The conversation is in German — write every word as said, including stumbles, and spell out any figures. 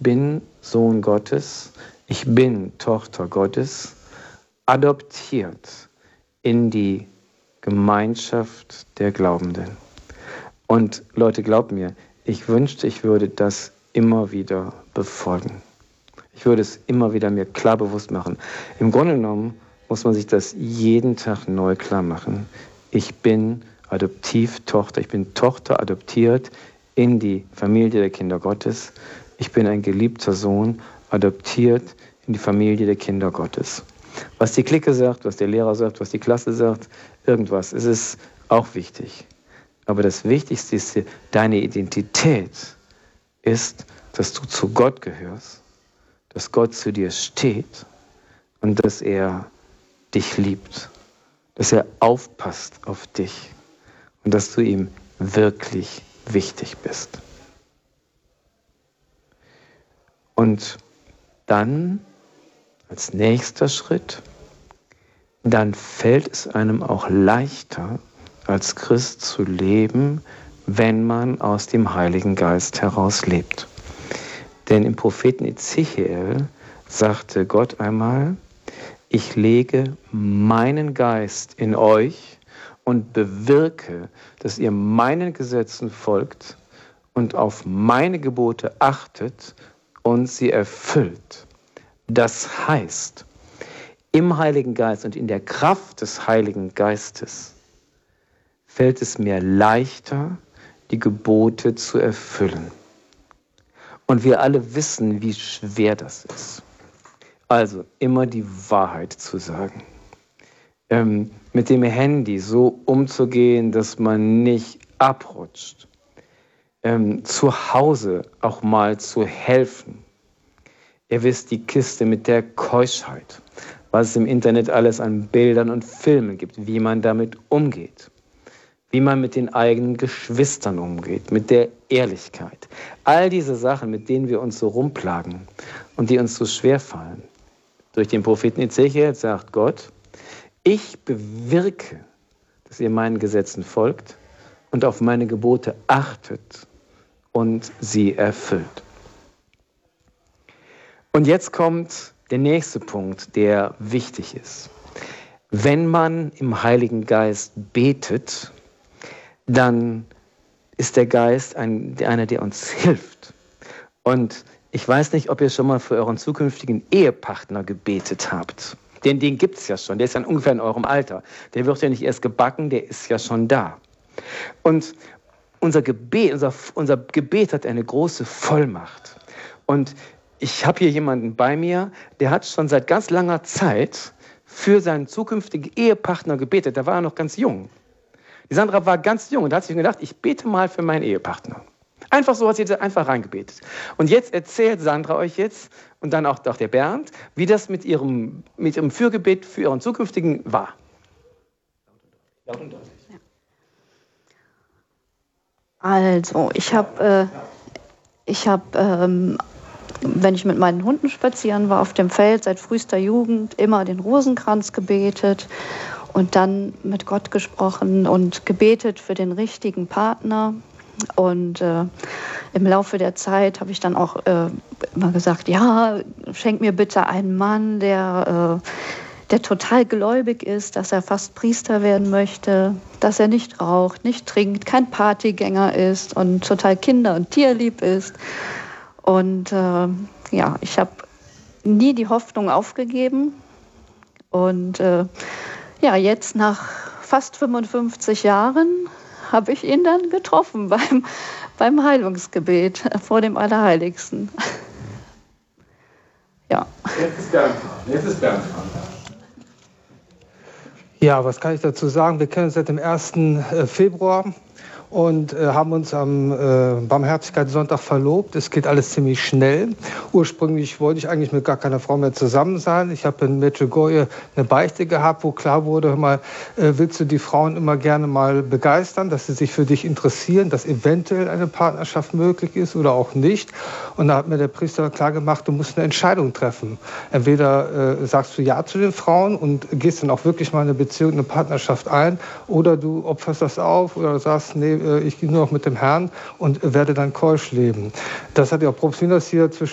bin Sohn Gottes, ich bin Tochter Gottes, adoptiert in die Gemeinschaft der Glaubenden. Und Leute, glaubt mir, ich wünschte, ich würde das immer wieder befolgen. Ich würde es immer wieder mir klar bewusst machen. Im Grunde genommen muss man sich das jeden Tag neu klar machen. Ich bin Adoptivtochter, ich bin Tochter adoptiert in die Familie der Kinder Gottes. Ich bin ein geliebter Sohn, adoptiert in die Familie der Kinder Gottes. Was die Clique sagt, was der Lehrer sagt, was die Klasse sagt, irgendwas, es ist auch wichtig. Aber das Wichtigste ist, deine Identität ist, dass du zu Gott gehörst, dass Gott zu dir steht und dass er dich liebt, dass er aufpasst auf dich und dass du ihm wirklich wichtig bist. Und dann, als nächster Schritt, dann fällt es einem auch leichter, als Christ zu leben, wenn man aus dem Heiligen Geist heraus lebt. Denn im Propheten Ezechiel sagte Gott einmal, ich lege meinen Geist in euch und bewirke, dass ihr meinen Gesetzen folgt und auf meine Gebote achtet und sie erfüllt. Das heißt, im Heiligen Geist und in der Kraft des Heiligen Geistes fällt es mir leichter, die Gebote zu erfüllen. Und wir alle wissen, wie schwer das ist. Also immer die Wahrheit zu sagen. Ähm, mit dem Handy so umzugehen, dass man nicht abrutscht. Ähm, zu Hause auch mal zu helfen. Ihr wisst, die Kiste mit der Keuschheit, was es im Internet alles an Bildern und Filmen gibt, wie man damit umgeht. Wie man mit den eigenen Geschwistern umgeht, mit der Ehrlichkeit. All diese Sachen, mit denen wir uns so rumplagen und die uns so schwer fallen. Durch den Propheten Ezechiel sagt Gott, ich bewirke, dass ihr meinen Gesetzen folgt und auf meine Gebote achtet und sie erfüllt. Und jetzt kommt der nächste Punkt, der wichtig ist. Wenn man im Heiligen Geist betet, dann ist der Geist ein, einer, der uns hilft. Und ich weiß nicht, ob ihr schon mal für euren zukünftigen Ehepartner gebetet habt. Den, den gibt es ja schon, der ist ja ungefähr in eurem Alter. Der wird ja nicht erst gebacken, der ist ja schon da. Und unser Gebet, unser, unser Gebet hat eine große Vollmacht. Und ich habe hier jemanden bei mir, der hat schon seit ganz langer Zeit für seinen zukünftigen Ehepartner gebetet. Da war er noch ganz jung. Die Sandra war ganz jung und hat sich gedacht, ich bete mal für meinen Ehepartner. Einfach so hat sie einfach reingebetet. Und jetzt erzählt Sandra euch jetzt, und dann auch, auch der Bernd, wie das mit ihrem, mit ihrem Fürgebet für ihren zukünftigen war. Laut und deutlich. Ja. Also, ich habe, äh, ich habe, ähm, wenn ich mit meinen Hunden spazieren war auf dem Feld, seit frühester Jugend immer den Rosenkranz gebetet. Und dann mit Gott gesprochen und gebetet für den richtigen Partner. Und äh, im Laufe der Zeit habe ich dann auch äh, immer gesagt, ja, schenk mir bitte einen Mann, der, äh, der total gläubig ist, dass er fast Priester werden möchte, dass er nicht raucht, nicht trinkt, kein Partygänger ist und total kinder- und tierlieb ist. Und äh, ja, ich habe nie die Hoffnung aufgegeben. Und äh, Ja, jetzt nach fast fünfundfünfzig Jahren habe ich ihn dann getroffen beim, beim Heilungsgebet vor dem Allerheiligsten. Ja. Jetzt ist Bernd dran. Jetzt ist Bernd dran. Ja, was kann ich dazu sagen? Wir kennen uns seit dem ersten Februar und äh, haben uns am äh, Barmherzigkeitssonntag verlobt. Es geht alles ziemlich schnell. Ursprünglich wollte ich eigentlich mit gar keiner Frau mehr zusammen sein. Ich habe in Medjugorje eine Beichte gehabt, wo klar wurde, hör mal, äh, willst du die Frauen immer gerne mal begeistern, dass sie sich für dich interessieren, dass eventuell eine Partnerschaft möglich ist oder auch nicht. Und da hat mir der Priester klar gemacht, du musst eine Entscheidung treffen. Entweder äh, sagst du Ja zu den Frauen und gehst dann auch wirklich mal eine Beziehung, eine Partnerschaft ein, oder du opferst das auf oder sagst, nee, ich gehe nur noch mit dem Herrn und werde dann keusch leben. Das hat ja auch Propst Wieners hier zwischen